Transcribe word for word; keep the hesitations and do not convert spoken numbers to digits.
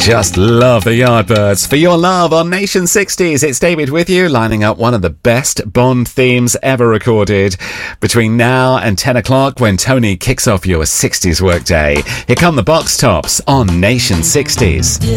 Just love the Yardbirds. For your love on Nation sixties, it's David with you, lining up one of the best Bond themes ever recorded between now and ten o'clock when Tony kicks off your sixties workday. Here come the Box Tops on Nation sixties.